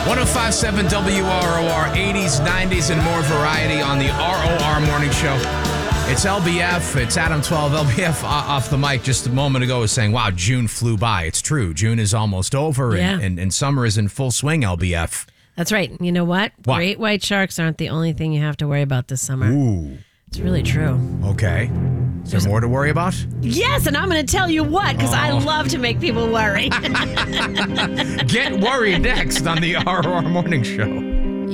105.7 WROR, 80s, 90s, and more variety on the ROR Morning Show. It's LBF. It's Adam 12. LBF off the mic just a moment ago was saying, wow, June flew by. It's true. June is almost over, and summer is in full swing, LBF. That's right. You know what? Great white sharks aren't the only thing you have to worry about this summer. Ooh. It's really true. Okay. Is there more to worry about? Yes, and I'm going to tell you what, because I love to make people worry. Get worried next on the ROR Morning Show.